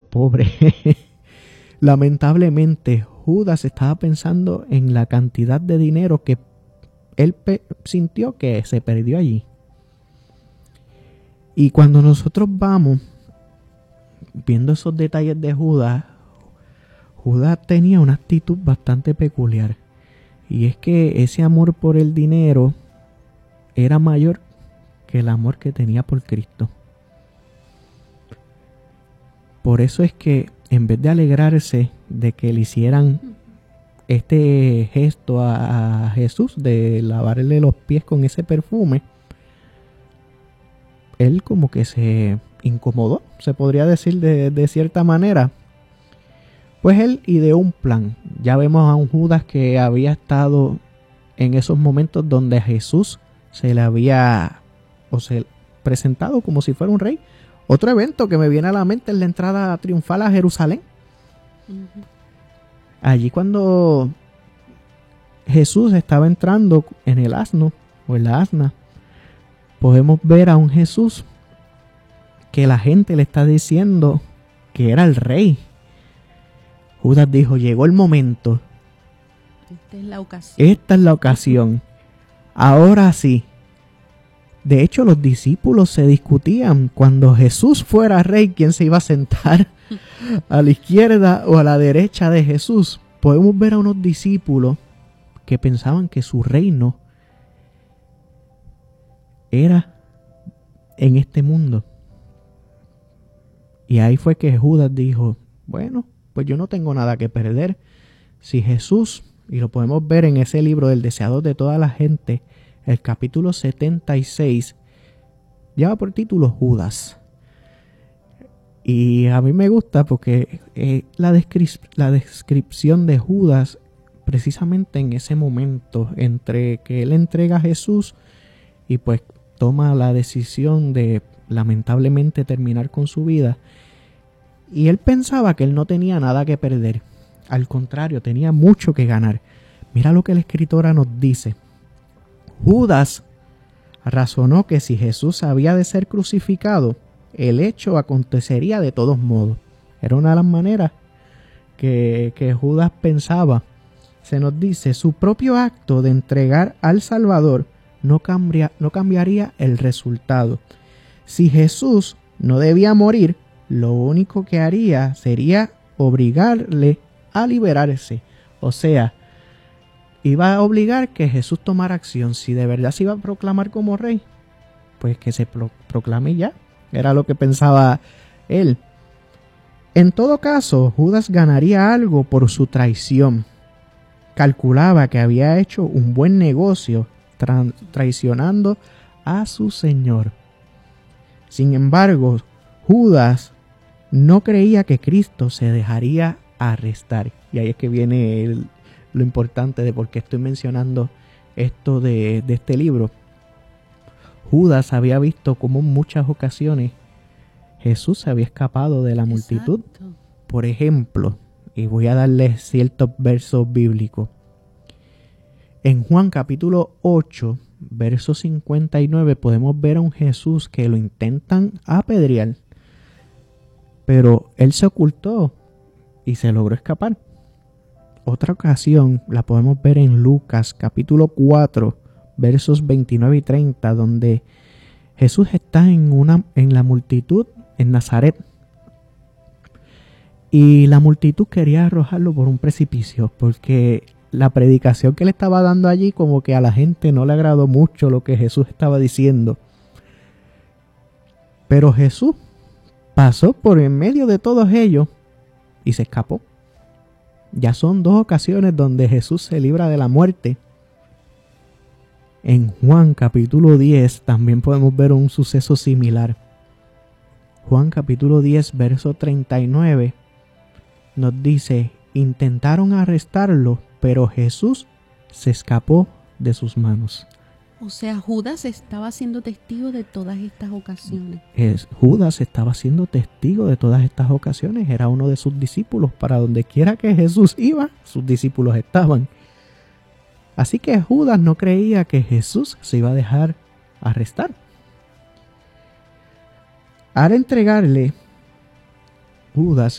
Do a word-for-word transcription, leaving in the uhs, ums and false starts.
pobre. Lamentablemente, Judas estaba pensando en la cantidad de dinero que él pe- sintió que se perdió allí. Y cuando nosotros vamos viendo esos detalles de Judas, Judas tenía una actitud bastante peculiar. Y es que ese amor por el dinero era mayor que el amor que tenía por Cristo. Por eso es que en vez de alegrarse de que le hicieran este gesto a, a Jesús de lavarle los pies con ese perfume, él como que se incomodó, se podría decir de, de cierta manera. Pues él ideó un plan. Ya vemos a un Judas que había estado en esos momentos donde a Jesús se le había o se presentado como si fuera un rey. Otro evento que me viene a la mente es la entrada triunfal a Jerusalén. Uh-huh. Allí cuando Jesús estaba entrando en el asno o en la asna, podemos ver a un Jesús que la gente le está diciendo que era el rey. Judas dijo, llegó el momento. Esta es la ocasión. Esta es la ocasión. Ahora sí. De hecho, los discípulos se discutían cuando Jesús fuera rey, quién se iba a sentar a la izquierda o a la derecha de Jesús. Podemos ver a unos discípulos que pensaban que su reino era en este mundo. Y ahí fue que Judas dijo, bueno, pues yo no tengo nada que perder. Si Jesús, y lo podemos ver en ese libro del deseador de toda la gente, el capítulo setenta y seis, lleva por título Judas. Y a mí me gusta porque eh, la, descri- la descripción de Judas, precisamente en ese momento, entre que él entrega a Jesús y pues toma la decisión de lamentablemente terminar con su vida, y él pensaba que él no tenía nada que perder. Al contrario, tenía mucho que ganar. Mira lo que la escritora nos dice. Judas razonó que si Jesús había de ser crucificado, el hecho acontecería de todos modos. Era una de las maneras que, que Judas pensaba. Se nos dice, su propio acto de entregar al Salvador no, cambia, no cambiaría el resultado. Si Jesús no debía morir, lo único que haría sería obligarle a liberarse. O sea, iba a obligar que Jesús tomara acción. Si de verdad se iba a proclamar como rey, pues que se pro- proclame ya. Era lo que pensaba él. En todo caso, Judas ganaría algo por su traición. Calculaba que había hecho un buen negocio tra- traicionando a su Señor. Sin embargo, Judas no creía que Cristo se dejaría arrestar. Y ahí es que viene el, lo importante de por qué estoy mencionando esto de, de este libro. Judas había visto cómo en muchas ocasiones Jesús se había escapado de la multitud. Exacto. Por ejemplo, y voy a darles ciertos versos bíblicos. En Juan capítulo ocho, verso cincuenta y nueve, podemos ver a un Jesús que lo intentan apedrear, pero él se ocultó y se logró escapar. Otra ocasión la podemos ver en Lucas capítulo cuatro, versos veintinueve y treinta, donde Jesús está en, una, en la multitud en Nazaret. Y la multitud quería arrojarlo por un precipicio, porque la predicación que le estaba dando allí como que a la gente no le agradó mucho lo que Jesús estaba diciendo. Pero Jesús pasó por en medio de todos ellos y se escapó. Ya son dos ocasiones donde Jesús se libra de la muerte. En Juan capítulo diez también podemos ver un suceso similar. Juan capítulo diez, verso treinta y nueve nos dice, intentaron arrestarlo, pero Jesús se escapó de sus manos. O sea, Judas estaba siendo testigo de todas estas ocasiones. Es, Judas estaba siendo testigo de todas estas ocasiones. Era uno de sus discípulos. Para donde quiera que Jesús iba, sus discípulos estaban. Así que Judas no creía que Jesús se iba a dejar arrestar. Al entregarle, Judas